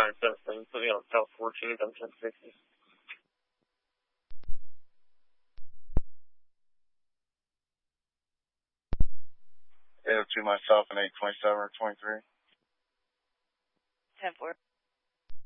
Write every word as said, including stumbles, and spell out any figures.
nine seven, putting on South fourteenth on ten sixty. eight oh two myself and eight twenty-seven or twenty-three. ten four.